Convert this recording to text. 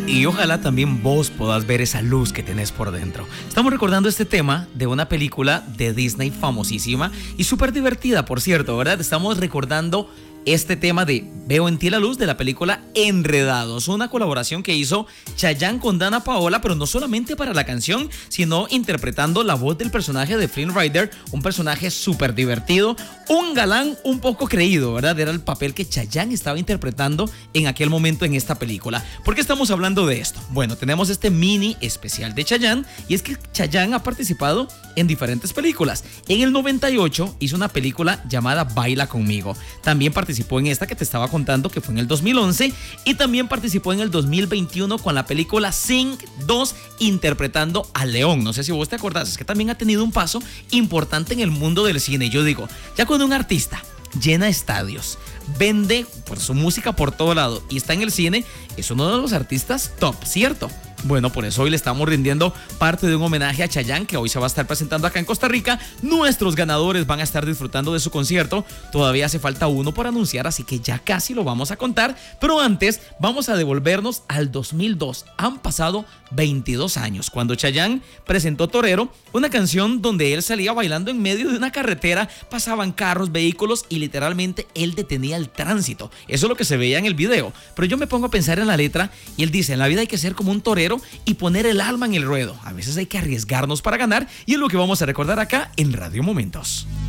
Y ojalá también vos puedas ver esa luz que tenés por dentro. Estamos recordando este tema de una película de Disney famosísima y súper divertida, por cierto, ¿verdad? Estamos recordando este tema de Veo en ti la luz de la película Enredados, una colaboración que hizo Chayanne con Dana Paola, pero no solamente para la canción, sino interpretando la voz del personaje de Flynn Rider, un personaje súper divertido, un galán un poco creído, ¿verdad? Era el papel que Chayanne estaba interpretando en aquel momento en esta película. ¿Por qué estamos hablando de esto? Bueno, tenemos este mini especial de Chayanne, y es que Chayanne ha participado en diferentes películas. En el 98 hizo una película llamada Baila Conmigo. También participó en esta que te estaba contando, que fue en el 2011, y también participó en el 2021 con la película Sing 2 interpretando a León. No sé si vos te acordás, es que también ha tenido un paso importante en el mundo del cine. Yo digo, ya cuando un artista llena estadios, vende por su música por todo lado y está en el cine, es uno de los artistas top, ¿cierto? Bueno, por eso hoy le estamos rindiendo parte de un homenaje a Chayanne, que hoy se va a estar presentando acá en Costa Rica. Nuestros ganadores van a estar disfrutando de su concierto. Todavía hace falta uno por anunciar, así que ya casi lo vamos a contar. Pero antes vamos a devolvernos al 2002. Han pasado 22 años, cuando Chayanne presentó Torero, una canción donde él salía bailando en medio de una carretera. Pasaban carros, vehículos y literalmente él detenía el tránsito. Eso es lo que se veía en el video. Pero yo me pongo a pensar en la letra y él dice, en la vida hay que ser como un torero y poner el alma en el ruedo. A veces hay que arriesgarnos para ganar, y es lo que vamos a recordar acá en Radio Momentos.